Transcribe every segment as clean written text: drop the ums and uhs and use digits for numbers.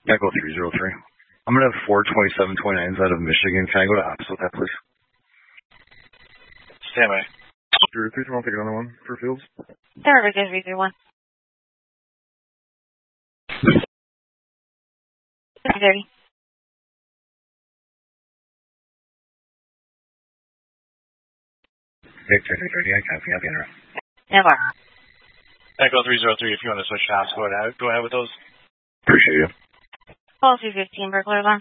Echo 303. I'm going to have 42729s out of Michigan. Can I go to ops with that, please? Stand by. 331, I'll take another one for Fields. There we go, 331. 330. Victor 330, I copy. I'll be in. Never. Echo 303, if you want to switch to ops, go ahead with those. Appreciate you. Policy 15, burglar alarm.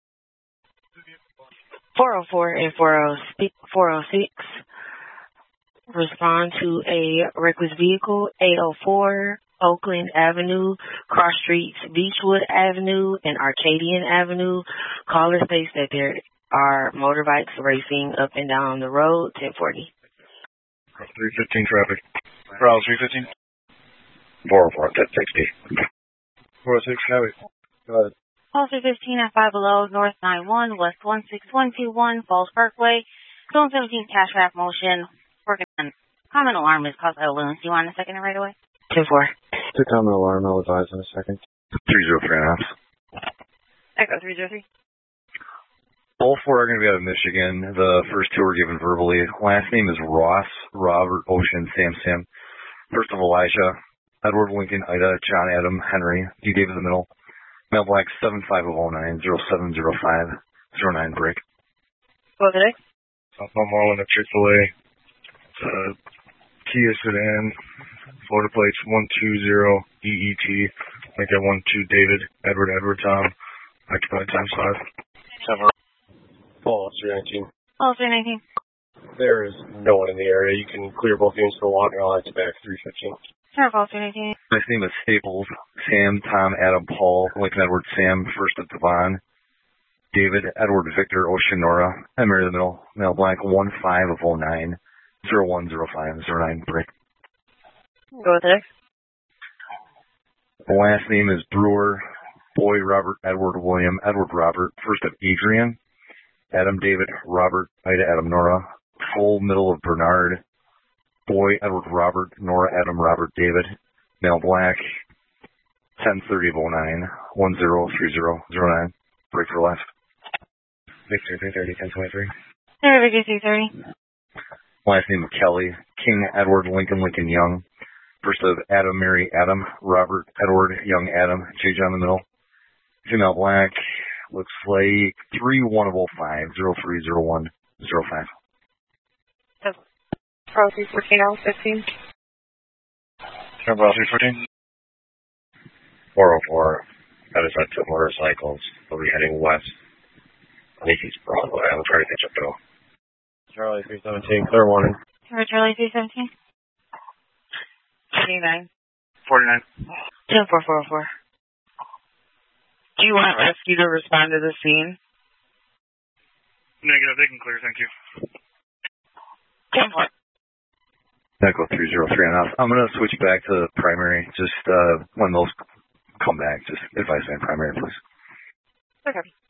404 and 406. Respond to a reckless vehicle, 804 Oakland Avenue, cross streets Beechwood Avenue and Arcadian Avenue. Caller states that there are motorbikes racing up and down the road, 1040. 315 traffic. Bravo 315. 404, 1060. 406, Howie. Go ahead. Policy 15 at 5 Below, North 91, West 16121, Falls Parkway. Zone 17, cash wrap motion. Working on common alarm is caused by balloons. Do you want a second right away? 2-4. To common alarm, I'll advise in a second. 303 and ops. Echo 303. All four are going to be out of Michigan. The first two were given verbally. Last name is Ross, Robert, Ocean, Sam. First of Elijah, Edward, Lincoln, Ida, John, Adam, Henry, D. David in the middle. Mail black 7509 0705 09 break. Go today. Southbound Marlin at Chick-fil-A. Kia sedan. Florida plates 120 EET. Lincoln 12 David. Edward Tom. Occupied times 5. Paul, 319. Oh, 319. There is no one in the area. You can clear both units for water. I'll have to back 315. Sure, Paul, 319. Last name is Staples, Sam, Tom, Adam, Paul, Lincoln, Edward, Sam, first of Devon, David, Edward, Victor, Ocean, Nora, and Mary in the middle. Mail blank 1509 0105 09 break. Go there. The last name is Brewer, Boy, Robert, Edward, William, Edward, Robert, first of Adrian, Adam, David, Robert, Ida, Adam, Nora, full middle of Bernard, Boy, Edward, Robert, Nora, Adam, Robert, David, male black, 1030 of 09, 103009, break for left. Victor 330, 1023. There we go, 330. Last name of Kelly, King, Edward, Lincoln, Young, first of Adam, Mary, Adam, Robert, Edward, Young, Adam, J. John in the middle. Female black, looks like 31 of 05, 0301 05. Pro 314, L15. Bravo 314. 404. That is on two motorcycles. They'll be heading west. I think he's Broadway. I'm trying to catch up though. Charlie 317, clear warning. Charlie 317. 49. 49. 10444. Do you want rescue to respond to the scene? Negative, they can clear, thank you. 10-4. Echo 303 and off. I'm going to switch back to primary, just when those come back, just advise me on primary, please. Okay.